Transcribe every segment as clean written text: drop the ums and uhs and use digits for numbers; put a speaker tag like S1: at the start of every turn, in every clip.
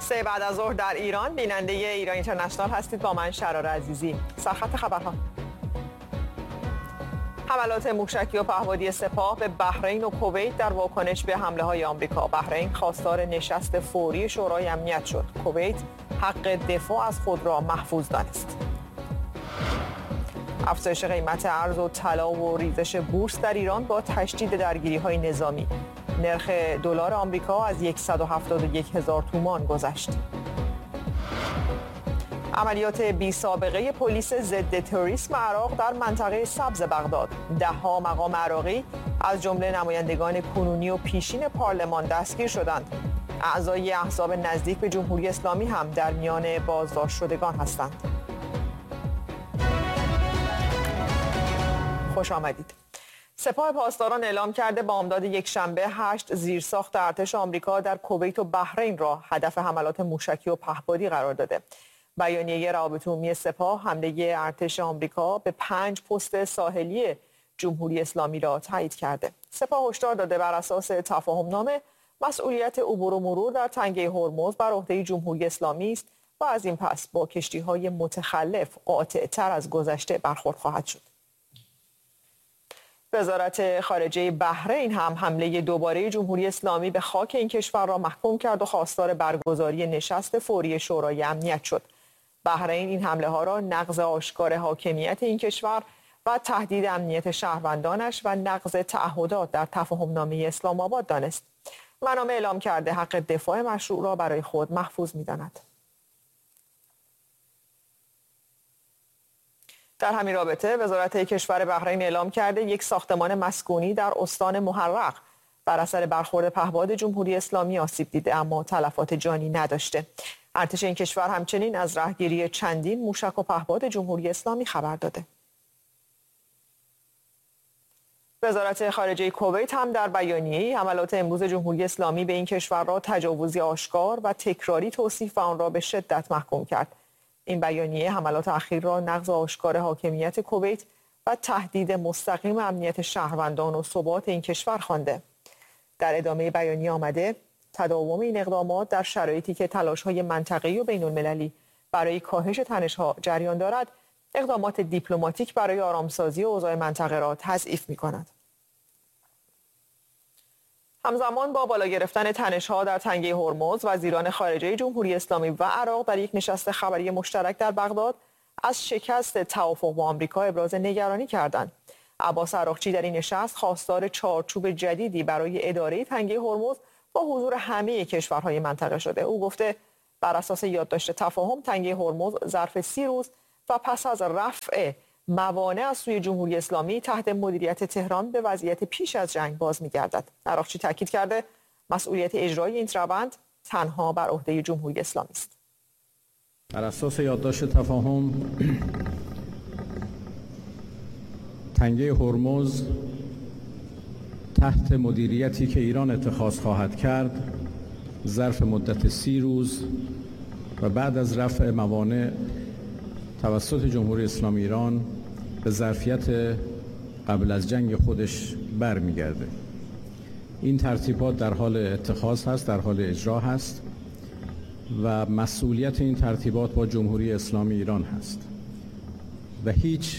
S1: سه بعد از ظهر در ایران. بیننده ایران اینترنشنال هستید با من شرار عزیزی. سرخط خبرها: حملات موشکی و پهپادی سپاه به بحرین و کویت در واکنش به حمله‌های آمریکا. بحرین خواستار نشست فوری شورای امنیت شد. کویت حق دفاع از خود را محفوظ دانست. افزایش قیمت ارز و طلا و ریزش بورس در ایران با تشدید درگیری‌های نظامی. نرخ دلار آمریکا از 171,000 تومان گذشت. عملیات بی سابقه پلیس ضد تروریسم عراق در منطقه سبز بغداد. ده‌ها مقام عراقی از جمله نمایندگان کنونی و پیشین پارلمان دستگیر شدند. اعضای احزاب نزدیک به جمهوری اسلامی هم در میان بازداشت شدگان هستند. خوش آمدید. سپاه پاسداران اعلام کرده بامداد یکشنبه 8 زیرساخت ارتش آمریکا در کویت و بحرین را هدف حملات موشکی و پهپادی قرار داده. بیانیه روابط عمومی سپاه حمله ارتش آمریکا به 5 پست ساحلی جمهوری اسلامی را تایید کرده. سپاه هشدار داده بر اساس تفاهم‌نامه مسئولیت عبور و مرور در تنگه هرمز بر عهده جمهوری اسلامی است و از این پس با کشتی‌های متخلف قاطع‌تر از گذشته برخورد خواهد شد. وزارت خارجه بحرین هم حمله دوباره جمهوری اسلامی به خاک این کشور را محکوم کرد و خواستار برگزاری نشست فوری شورای امنیت شد. بحرین این حمله ها را نقض آشکار حاکمیت این کشور و تهدید امنیت شهروندانش و نقض تعهدات در تفاهم‌نامه اسلام آباد دانست. منامه اعلام کرده حق دفاع مشروع را برای خود محفوظ می‌داند. در همین رابطه وزارت کشور بحرین اعلام کرده یک ساختمان مسکونی در استان محرق بر اثر برخورد پهپاد جمهوری اسلامی آسیب دیده اما تلفات جانی نداشته. ارتش این کشور همچنین از رهگیری چندین موشک و پهپاد جمهوری اسلامی خبر داده. وزارت خارجه کویت هم در بیانیه‌ای حملات امروز جمهوری اسلامی به این کشور را تجاوزی آشکار و تکراری توصیف و آن را به شدت محکوم کرد. این بیانیه حملات اخیر را نقض آشکار حاکمیت کویت و تهدید مستقیم امنیت شهروندان و ثبات این کشور خوانده. در ادامه بیانیه آمده تداوم این اقدامات در شرایطی که تلاش‌های منطقه‌ای و بین‌المللی برای کاهش تنش‌ها جریان دارد، اقدامات دیپلماتیک برای آرامسازی اوضاع منطقه را تضعیف می‌کند. همزمان با بالا گرفتن تنش‌ها در تنگه هرمز، وزیران خارجه جمهوری اسلامی و عراق در یک نشست خبری مشترک در بغداد از شکست توافق با آمریکا ابراز نگرانی کردند. عباس عراقچی در این نشست خواستار چارچوب جدیدی برای اداره تنگه هرمز با حضور همه کشورهای منطقه شده. او گفته بر اساس یادداشت تفاهم تنگه هرمز ظرف 30 روز و پس از رفع موانع از سوی جمهوری اسلامی تحت مدیریت تهران به وضعیت پیش از جنگ باز می‌گردد. عراقچی تاکید کرده مسئولیت اجرای این روند تنها بر عهده جمهوری اسلامی است.
S2: بر اساس یادداشت تفاهم تنگه هرمز تحت مدیریتی که ایران اتخاذ خواهد کرد ظرف مدت 30 روز و بعد از رفع موانع توسط جمهوری اسلامی ایران به ظرفیت قبل از جنگ خودش برمیگرده. این ترتیبات در حال اتخاذ هست، در حال اجرا هست و مسئولیت این ترتیبات با جمهوری اسلامی ایران هست و هیچ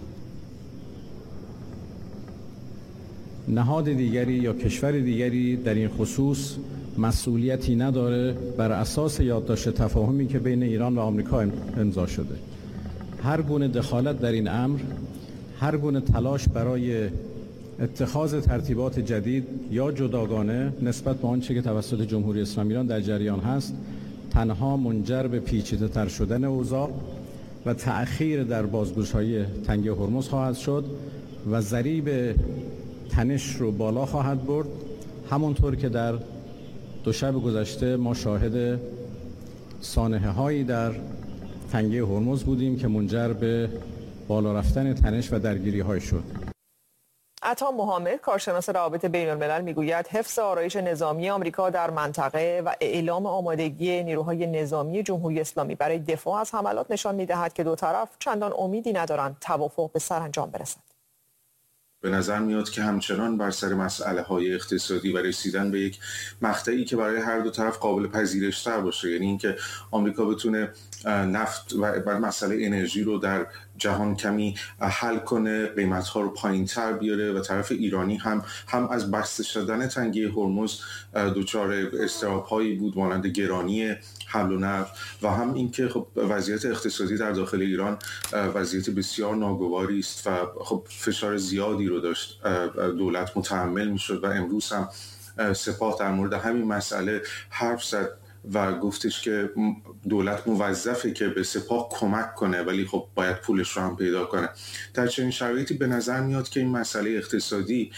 S2: نهاد دیگری یا کشور دیگری در این خصوص مسئولیتی نداره بر اساس یادداشت تفاهمی که بین ایران و آمریکا امضا شده. هر گونه دخالت در این امر، هر گونه تلاش برای اتخاذ ترتیبات جدید یا جداگانه نسبت به آنچه که توسط جمهوری اسلامی ایران در جریان هست، تنها منجر به پیچیده‌تر شدن اوضاع و تأخیر در بازگشایی تنگه هرمز خواهد شد و ضریب تنش رو بالا خواهد برد، همونطور که در دو شب گذشته ما شاهد سانحه‌هایی در تنگه هرمز بودیم که منجر به بالا رفتن تنش و درگیری‌های شد.
S1: عطا محمد کارشناس روابط بین‌الملل میگوید حفظ آرایش نظامی آمریکا در منطقه و اعلام آمادگی نیروهای نظامی جمهوری اسلامی برای دفاع از حملات نشان می‌دهد که دو طرف چندان امیدی ندارند توافق به سرانجام برسد.
S3: به نظر میاد که همچنان بر سر مسئله‌های اقتصادی و رسیدن به یک مقطعی که برای هر دو طرف قابل پذیرش‌تر باشه، یعنی اینکه آمریکا بتونه نفت و مسئله انرژی رو در جهان کمی حل کنه، قیمت‌ها رو پایین‌تر بیاره و طرف ایرانی هم از بسته شدن تنگه هرمز دچار اضطراب‌هایی بود مانند گرانی حمل و نقل و هم اینکه خب وضعیت اقتصادی در داخل ایران وضعیت بسیار ناگواری است و خب فشار زیادی رو داشت دولت متحمل می‌شد و امروز هم سپاه در مورد همین مسئله حرف زد و گفتش که دولت موظفه که به سپاه کمک کنه ولی خب باید پولش رو هم پیدا کنه. در چنین شرایطی به نظر میاد که این مسئله اقتصادی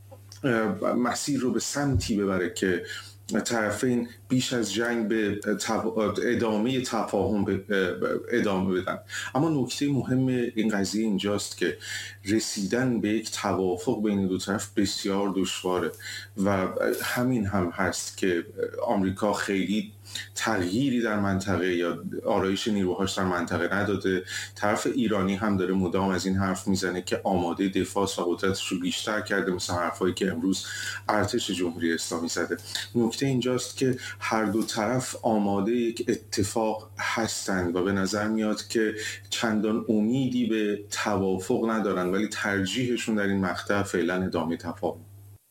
S3: مسیر رو به سمتی ببره که طرفین بیش از جنگ به ادامه تفاهم ادامه بدن. اما نکته مهم این قضیه اینجاست که رسیدن به یک توافق بین دو طرف بسیار دشواره و همین هم هست که آمریکا خیلی تغییری در منطقه یا آرایش نیروهاش در منطقه نداده. طرف ایرانی هم داره مدام از این حرف میزنه که آماده دفاع و قدرتش رو بیشتر کرده، مثل حرفایی که امروز ارتش جمهوری اسلامی زده. نکته اینجاست که هر دو طرف آماده یک اتفاق هستند و به نظر میاد که چندان امیدی به توافق ندارن، ولی ترجیحشون در این مقطع فعلا ادامه تفاهم.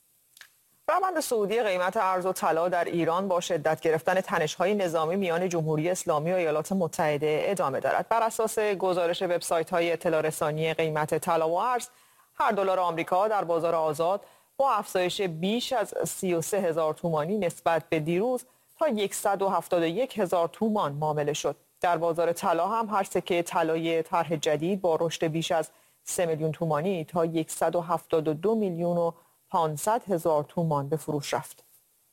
S1: روند صعودی قیمت ارز و طلا در ایران با شدت گرفتن تنش‌های نظامی میان جمهوری اسلامی و ایالات متحده ادامه دارد. بر اساس گزارش وبسایت‌های اطلاع رسانی قیمت طلا و ارز، هر دلار آمریکا در بازار آزاد با افزایش بیش از 33,000 تومانی نسبت به دیروز تا 171,000 تومان معامله شد. در بازار طلا هم هر سکه طلای طرح جدید با رشد بیش از 3 میلیون تومانی تا 172 میلیون و 500,000 تومان به فروش رفت.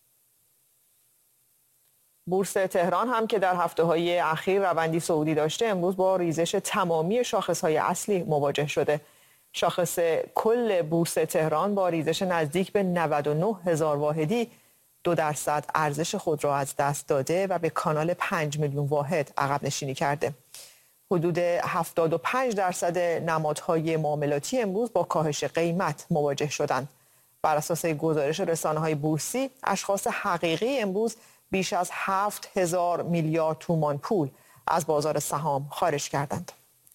S1: بورس تهران هم که در هفته‌های اخیر روندی صعودی داشته، امروز با ریزش تمامی شاخص‌های اصلی مواجه شده. شاخص کل بورس تهران با ریزش نزدیک به 99,000 واحدی 2% ارزش خود را از دست داده و به کانال 5 میلیون واحد عقب نشینی کرده. حدود 75% نمادهای معاملاتی امروز با کاهش قیمت مواجه شدند. بر اساس گزارش رسانه‌های بورسی، اشخاص حقیقی امروز بیش از 7,000 میلیارد تومان پول از بازار سهام خارج کردند.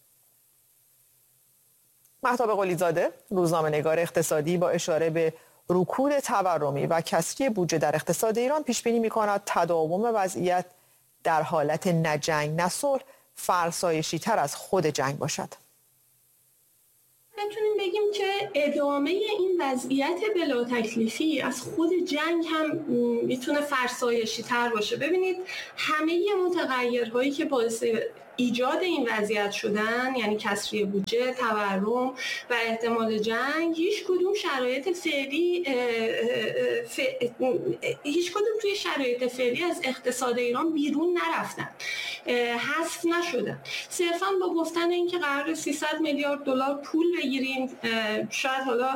S1: مهتاب قلیزاده، روزنامه‌نگار اقتصادی، با اشاره به رکود تورمی و کسری بودجه در اقتصاد ایران پیش‌بینی می‌کند تداوم وضعیت در حالت نه جنگ نه صلح فرسایشی‌تر از خود جنگ باشد.
S4: میتونیم بگیم که ادامه این وضعیت بلا تکلیفی از خود جنگ هم میتونه فرسایشی تر باشه. ببینید همه متغیرهایی که باعث ایجاد این وضعیت شدن، یعنی کسری بودجه، تورم و احتمال جنگ، هیچ کدوم توی شرایط فعلی از اقتصاد ایران بیرون نرفتن، حذف نشدن. صرفا با گفتن اینکه قرار 300 میلیارد دلار پول بگیریم، شاید حالا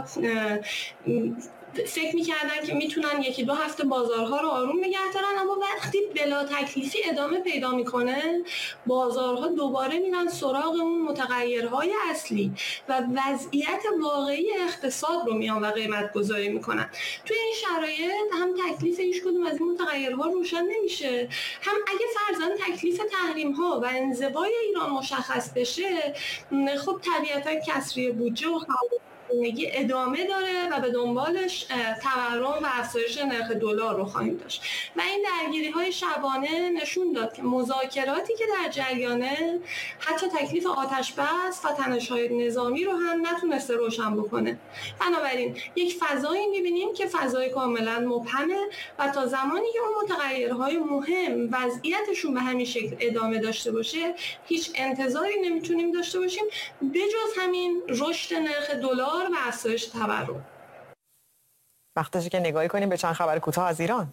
S4: فکر می‌کردن که میتونن یکی دو هفته بازارها رو آروم نگه دارن، اما وقتی بلا تکلیفی ادامه پیدا میکنه، بازارها دوباره میرن سراغ اون متغیرهای اصلی و وضعیت واقعی اقتصاد رو میان و قیمت گذاری میکنن. توی این شرایط هم تکلیف هیچ کدوم از این متغیرها روشن نمیشه، هم اگه فرضاً تکلیف تحریم‌ها و انزوای ایران مشخص بشه، خب طبیعتاً کسری بودجه و زندگی ادامه داره و به دنبالش تورم و افزایش نرخ دلار رو خواهیم داشت. و این درگیری‌های شبانه نشون داد که مذاکراتی که در جریانه حتی تکلیف آتش بس و تنش‌های نظامی رو هم نتونسته روشن بکنه. بنابراین یک فضایی می‌بینیم که فضای کاملا مبهمه و تا زمانی که اون متغیرهای مهم وضعیتشون به همین شکل ادامه داشته باشه، هیچ انتظاری نمیتونیم داشته باشیم بجز همین رشد نرخ دلار و افزایش تورم.
S1: وقتشه که نگاهی کنیم به چند خبر کوتاه از ایران.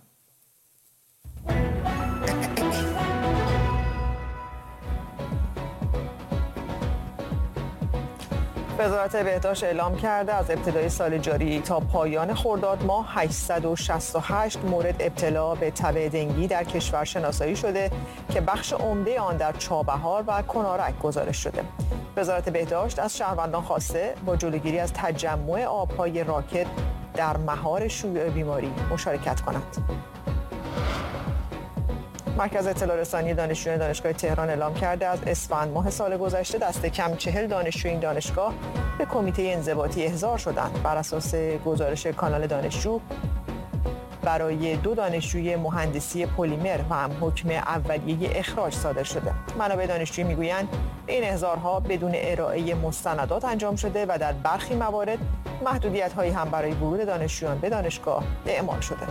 S1: وزارت بهداشت اعلام کرده از ابتدای سال جاری تا پایان خرداد ماه 868 مورد ابتلا به تب دنگی در کشور شناسایی شده که بخش عمده آن در چابهار و کنارک گزارش شده. وزارت بهداشت از شهروندان خواسته با جلوگیری از تجمع آبهای راکد در مهار شیوع بیماری مشارکت کنند. مرکز اطلاع رسانی دانشجویان دانشگاه تهران اعلام کرده از اسفند ماه سال گذشته دست کم 40 دانشجوی این دانشگاه به کمیته انضباطی احضار شدند. بر اساس گزارش کانال دانشجو برای 2 دانشجوی مهندسی پلیمر و هم حکم اولیه اخراج صادر شده. منابع دانشجویی میگویند این احضارها بدون ارائه مستندات انجام شده و در برخی موارد محدودیت‌هایی هم برای ورود دانشجویان به دانشگاه اعمال شده.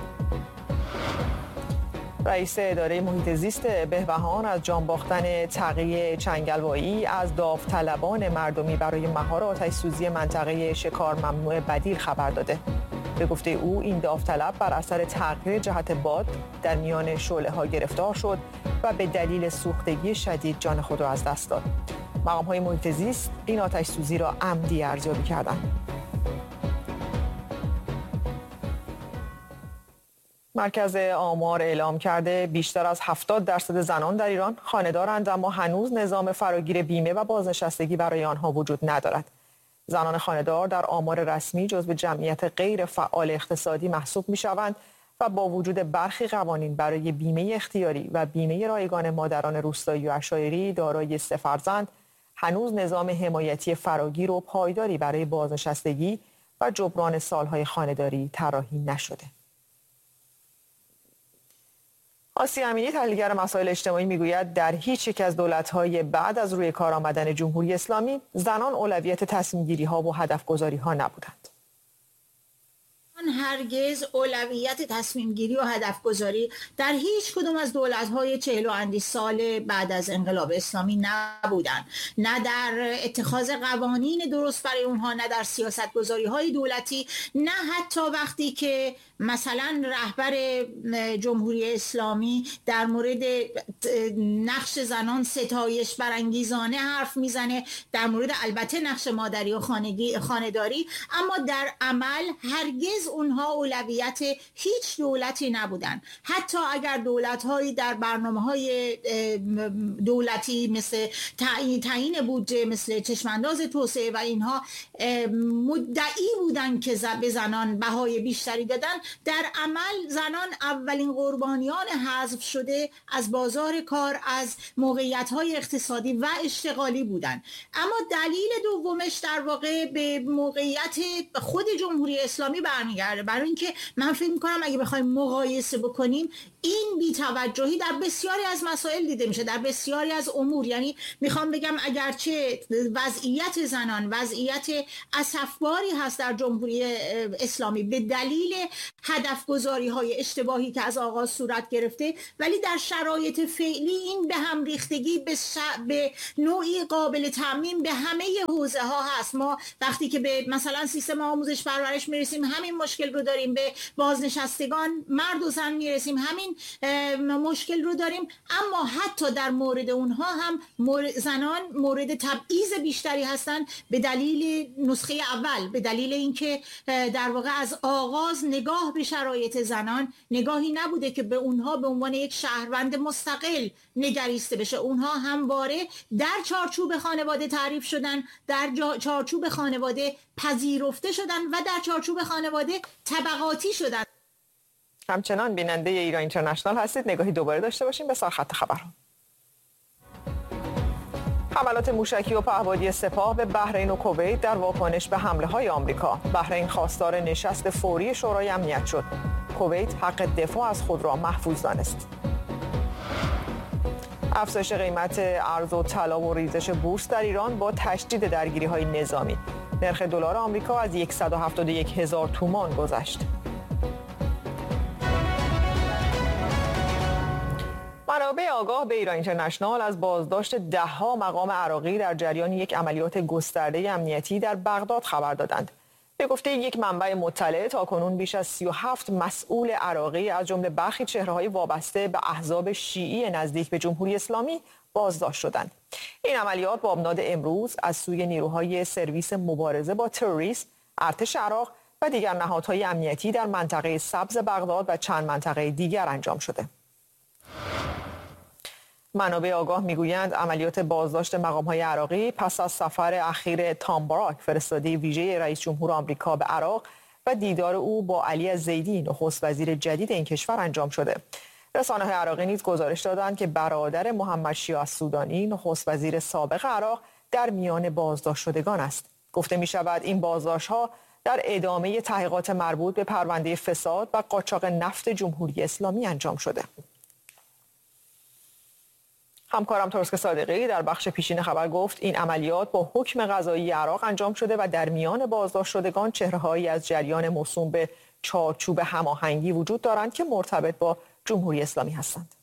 S1: رئیس اداره محیط زیست بهبهان از جان باختن تقی چنگلوایی از داوطلبان مردمی برای مهار آتش‌سوزی منطقه شکار ممنوع بدیل خبر داده. به گفته او این داوطلب بر اثر تغییر جهت باد در میان شعله‌ها گرفتار شد و به دلیل سوختگی شدید جان خود را از دست داد. مقام‌های محیط زیست این آتش‌سوزی را عمدی ارزیابی کردند. مرکز آمار اعلام کرده بیشتر از 70% زنان در ایران خانه‌دارند، اما هنوز نظام فراگیر بیمه و بازنشستگی برای آنها وجود ندارد. زنان خانه‌دار در آمار رسمی جزو جمعیت غیر فعال اقتصادی محسوب می‌شوند و با وجود برخی قوانین برای بیمه اختیاری و بیمه رایگان مادران روستایی و عشایری دارای 3 فرزند، هنوز نظام حمایتی فراگیر و پایداری برای بازنشستگی و جبران سالهای خانه‌داری طراحی نشده. آسیا امینی تحلیلگر مسائل اجتماعی میگوید در هیچ یک از دولت‌های بعد از روی کار آمدن جمهوری اسلامی زنان اولویت تصمیم‌گیری‌ها و هدف‌گذاری‌ها نبودند.
S5: هرگز اولویت تصمیم گیری و هدف گذاری در هیچ کدوم از دولت‌های 40 و اندی سال بعد از انقلاب اسلامی نبودن، نه در اتخاذ قوانین درست برای اونها، نه در سیاست گذاری‌های دولتی، نه حتی وقتی که مثلا رهبر جمهوری اسلامی در مورد نقش زنان ستایش برانگیزانه حرف میزنه، در مورد البته نقش مادری و خانه‌داری، اما در عمل هرگز اونها اولویت هیچ دولتی نبودن. حتی اگر دولت‌هایی در برنامه‌های دولتی مثل تعیین بودجه، مثل چشمانداز توسعه و اینها مدعی بودن که به زنان بهای بیشتری دادن، در عمل زنان اولین قربانیان حذف شده از بازار کار، از موقعیت‌های اقتصادی و اشتغالی بودن. اما دلیل دومش در واقع به موقعیت خود جمهوری اسلامی برمیگرده، برای اینکه من فکر می‌کنم اگه بخوایم مقایسه بکنیم این بی‌توجهی در بسیاری از مسائل دیده میشه، در بسیاری از امور. یعنی میخوام بگم اگرچه وضعیت زنان وضعیت اسفباری هست در جمهوری اسلامی به دلیل هدفگذاری‌های اشتباهی که از آغاز صورت گرفته، ولی در شرایط فعلی این به هم ریختگی به نوعی قابل تعمیم به همه حوزه‌ها هست. ما وقتی که به مثلا سیستم آموزش پرورش میرسیم همین مشکل رو داریم، به بازنشستگان مرد و زن میرسیم همین مشکل رو داریم. اما حتی در مورد اونها هم زنان مورد تبعیض بیشتری هستند به دلیل نسخه اول، به دلیل اینکه در واقع از آغاز نگاه به شرایط زنان نگاهی نبوده که به اونها به عنوان یک شهروند مستقل نگریسته بشه. اونها همواره در چارچوب خانواده تعریف شدن، در چارچوب خانواده پذیرفته شدن و در چارچوب خانواده طبقاتی شدن.
S1: همچنان بیننده ایران اینترنشنال هستید. نگاهی دوباره داشته باشیم به سرخط خبرها. حملات موشکی و پهپادی سپاه به بحرین و کویت در واکنش به حمله‌های آمریکا. بحرین خواستار نشست فوری شورای امنیت شد. کویت حق دفاع از خود را محفوظ دانست. افزایش قیمت ارز و طلا و ریزش بورس در ایران با تشدید درگیری‌های نظامی. نرخ دلار آمریکا از 171,000 تومان گذشت. منابع آگاه به ایران اینترنشنال از بازداشت ده‌ها مقام عراقی در جریان یک عملیات گسترده امنیتی در بغداد خبر دادند. به گفته یک منبع مطلع تاکنون بیش از 37 مسئول عراقی از جمله برخی چهره‌های وابسته به احزاب شیعی نزدیک به جمهوری اسلامی بازداشت شدند. این عملیات بامداد امروز از سوی نیروهای سرویس مبارزه با تروریسم، ارتش عراق و دیگر نهادهای امنیتی در منطقه سبز بغداد و چند منطقه دیگر انجام شده. منابع آگاه میگویند عملیات بازداشت مقام‌های عراقی پس از سفر اخیر تام باراک فرستاده ویژه رئیس جمهور آمریکا به عراق و دیدار او با علی الزیدی نخست وزیر جدید این کشور انجام شده. رسانه‌های عراقی نیز گزارش دادند که برادر محمد شیع السودانی نخست وزیر سابق عراق در میان بازداشت شدگان است. گفته می‌شود این بازداشت‌ها در ادامه تحقیقات مربوط به پرونده فساد و قاچاق نفت جمهوری اسلامی انجام شده. همکارم ترسک صادقی در بخش پیشین خبر گفت این عملیات با حکم قضایی عراق انجام شده و در میان بازداشت شدگان چهره‌هایی از جریان موسوم به چارچوب هماهنگی وجود دارند که مرتبط با جمهوری اسلامی هستند.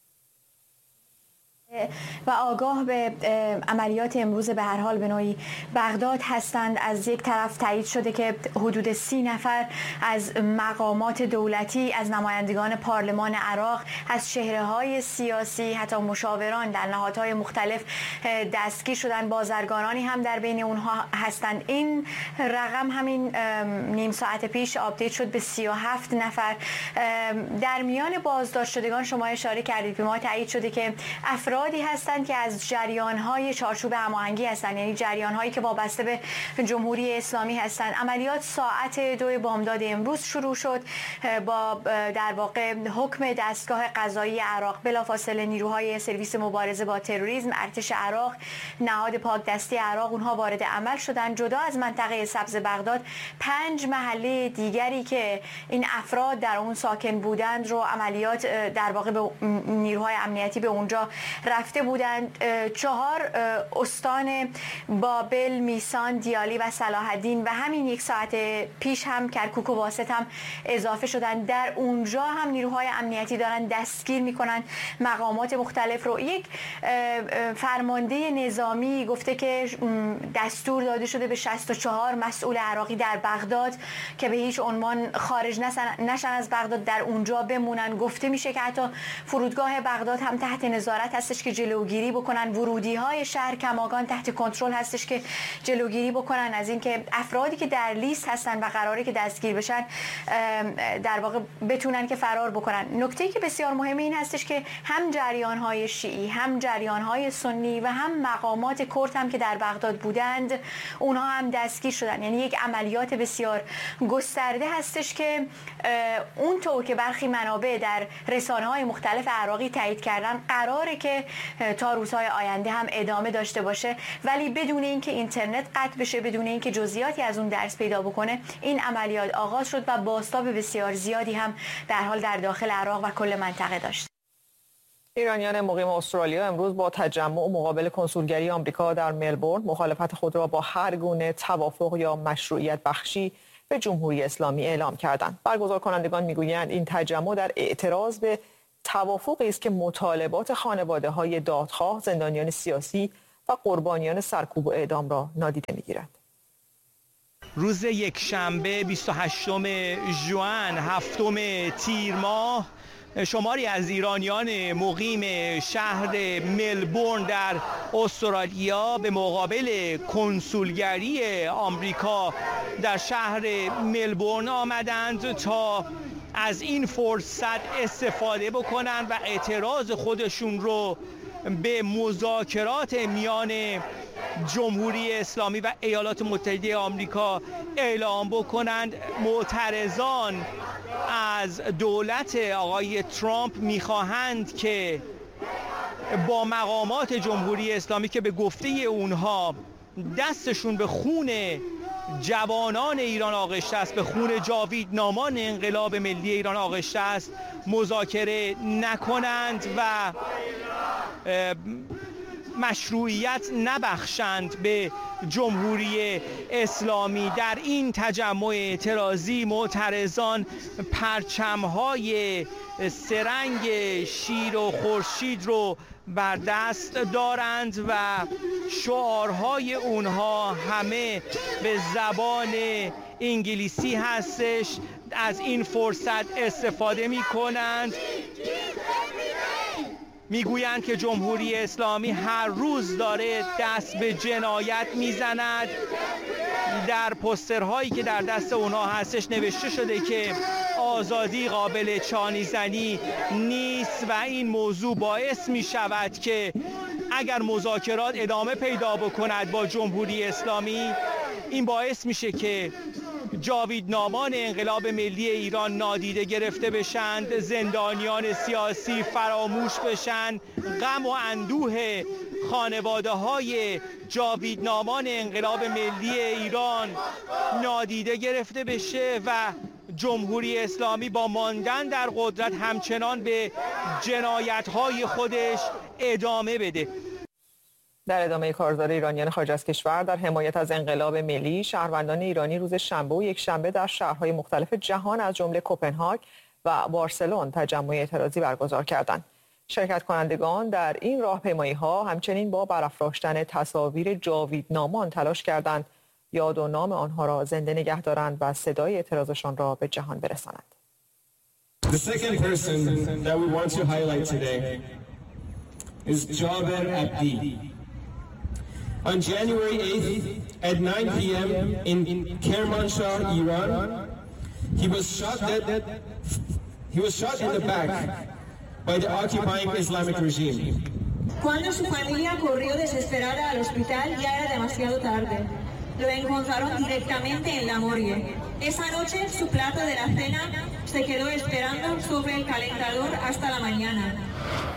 S6: و آگاه به عملیات امروز به هر حال به نوعی بغداد هستند. از یک طرف تایید شده که حدود 30 نفر از مقامات دولتی، از نمایندگان پارلمان عراق، از چهره‌های سیاسی، حتی مشاوران در نهادهای مختلف دستگیر شدند. بازرگانانی هم در بین اونها هستند. این رقم همین نیم ساعت پیش آپدیت شد به 37 نفر. در میان بازداشت شدگان شما اشاره کردید به ما تایید شده که افرادی هستند که از جریان‌های چارچوب هماهنگی هستند، یعنی جریان‌هایی که وابسته به جمهوری اسلامی هستند. عملیات ساعت 2 بامداد امروز شروع شد با در واقع حکم دستگاه قضایی عراق. بلافاصله نیروهای سرویس مبارزه با تروریسم، ارتش عراق، نهاد پاکدستی عراق اونها وارد عمل شدند. جدا از منطقه سبز بغداد 5 محله دیگری که این افراد در اون ساکن بودند رو عملیات در واقع به نیروهای امنیتی به اونجا رفته بودند. 4 استان بابل، میسان، دیالی و صلاح الدین و همین یک ساعت پیش هم کرکوک و واسط هم اضافه شدند. در اونجا هم نیروهای امنیتی دارن دستگیر میکنن مقامات مختلف رو. یک فرمانده نظامی گفته که دستور داده شده به 64 مسئول عراقی در بغداد که به هیچ عنوان خارج نشن از بغداد، در اونجا بمونن. گفته میشه که حتی فرودگاه بغداد هم تحت نظارت هستش که جلوگیری بکنن، ورودی های شهر کماکان تحت کنترل هستش که جلوگیری بکنن از اینکه افرادی که در لیست هستن و قراره که دستگیر بشن در واقع بتونن که فرار بکنن. نکته‌ای که بسیار مهمه این هستش که هم جریان های شیعی، هم جریان های سنی و هم مقامات کرد هم که در بغداد بودند اونها هم دستگیر شدن. یعنی یک عملیات بسیار گسترده هستش که اونطور که برخی منابع در رسانه‌های مختلف عراقی تایید کردن قراره که تا روزهای آینده هم ادامه داشته باشه، ولی بدون اینکه اینترنت قطع بشه، بدون اینکه جزئیاتی از اون درس پیدا بکنه، این عملیات آغاز شد و بازتاب بسیار زیادی هم در حال در داخل عراق و کل منطقه داشت.
S1: ایرانیان مقیم استرالیا امروز با تجمع مقابل کنسولگری آمریکا در ملبورن مخالفت خود را با هر گونه توافق یا مشروعیت بخشی به جمهوری اسلامی اعلام کردند. برگزار کنندگان میگویند این تجمع در اعتراض به توافقی است که مطالبات خانواده‌های دادخواه، زندانیان سیاسی و قربانیان سرکوب و اعدام را نادیده می‌گیرد.
S7: روز یکشنبه 28 ژوئن، هفتم تیر ماه، شماری از ایرانیان مقیم شهر ملبورن در استرالیا به مقابل کنسولگری آمریکا در شهر ملبورن آمدند تا از این فرصت استفاده بکنند و اعتراض خودشون رو به مذاکرات میان جمهوری اسلامی و ایالات متحده آمریکا اعلام بکنند. معترضان از دولت آقای ترامپ میخواهند که با مقامات جمهوری اسلامی که به گفته اونها دستشون به خون جوانان ایران آغشته است، به خون جاویدنامان انقلاب ملی ایران آغشته است، مذاکره نکنند و مشروعیت نبخشند به جمهوری اسلامی. در این تجمع اعتراضی معترضان پرچم‌های سرنگ شیر و خورشید رو بر دست دارند و شعارهای اونها همه به زبان انگلیسی هستش از این فرصت استفاده می کنند. میگویند که جمهوری اسلامی هر روز داره دست به جنایت میزند. در پوسترهایی که در دست اونها هستش نوشته شده که آزادی قابل چانیزنی نیست و این موضوع باعث می شود که اگر مذاکرات ادامه پیدا بکند با جمهوری اسلامی، این باعث میشه که جاویدنامان انقلاب ملی ایران نادیده گرفته بشند، زندانیان سیاسی فراموش بشن، غم و اندوه خانواده های جاویدنامان انقلاب ملی ایران نادیده گرفته بشه و جمهوری اسلامی با ماندن در قدرت همچنان به جنایت‌های خودش ادامه بده.
S1: در ادامه کارزار ایرانیان خارج از کشور در حمایت از انقلاب ملی، شهروندان ایرانی روز شنبه و یکشنبه در شهرهای مختلف جهان از جمله کوپنهاگ و بارسلون تجمع اعتراضی برگزار کردند. شرکت کنندگان در این راهپیمایی‌ها همچنین با برافراشتن تصاویر جاویدنامان تلاش کردند یاد و نام آنها را زنده نگه دارند و صدای اعتراضشان را به جهان برسانند.
S8: The second person that we want to highlight today is Jaber Abdi. On January 8th at 9 p.m. in Kermanshah, Iran, he was shot in the back by the occupying Islamic regime.
S9: Cuando su familia corrió desesperada al hospital, ya era demasiado tarde. Lo encontraron directamente en la morgue. Esa noche su plato de la cena se quedó esperando sobre el calentador hasta la mañana.